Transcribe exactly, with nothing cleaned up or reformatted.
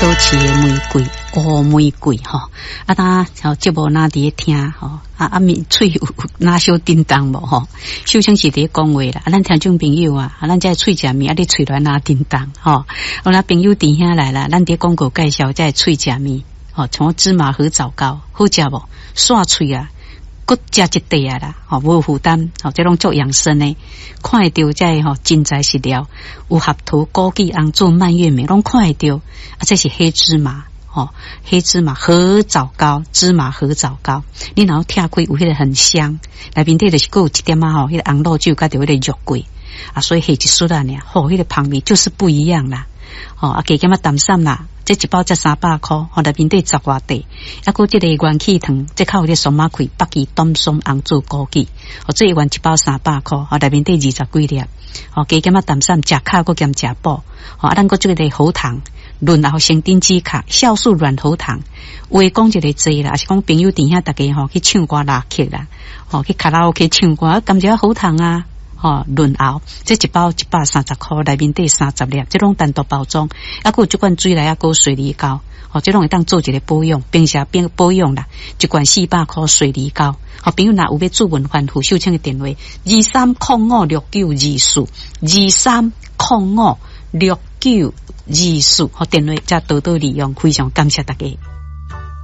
都市的玫瑰，乌玫瑰吼，啊，当吼节目哪伫听吼，啊啊面喙有哪小叮当无吼，小像是伫讲话啦，啊，咱听众朋友啊，啊，咱这喙食面啊，你喙软哪叮当吼，我那朋友弟兄来啦，咱伫广告介绍这喙食面，吼，像芝麻和枣糕，好食无？刷喙啊！搁食一块啊啦，吼无负担，吼这种足养生的，看会到这吼真材实料，有合桃、枸杞、红枣、蔓越莓，拢看会到。啊，这是黑芝麻，吼黑芝麻和枣糕，芝麻和枣糕，你然后拆开有迄个很香，内面底就是搁有一点啊吼，迄个红肉酒甲着迄个肉桂啊，所以下一丝啊呢，吼迄个香味就是不一样啦。哦，啊，加减啊淡散啦，这一包才三百块，哦，内面底十外块，啊，搁这个元气糖，这靠有个松马葵、北极冬松、红枣、枸杞，哦，这一罐一包三百块，哦，内面底二十几粒，哦，加减啊淡散，食卡搁兼食补，哦，啊，咱搁这个喉糖、润喉生丁止卡、酵素软喉糖，话讲一个济啦，是讲朋友弟兄大家吼去唱歌拉客啦，哦，去卡拉 OK 唱歌，甘蔗喉糖啊。哦，润喉，这一包一百三十块，内面底三十粒，这种单独包装，啊，还有这罐水来啊，个水梨膏，哦，这种会当做一个保养，并且变保养啦，一罐四百块水梨膏，好，朋友若有要做文番护手请的电话，二三零五六九二四，二三零五六九二四，好，电话再多多利用，非常感谢大家。